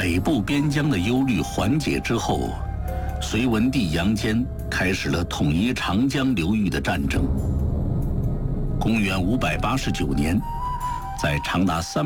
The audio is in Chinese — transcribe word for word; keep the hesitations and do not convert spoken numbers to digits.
北部边疆的忧虑缓解之后，隋文帝杨坚开始了统一长江流域的战争。公元五百八十九年，在长达三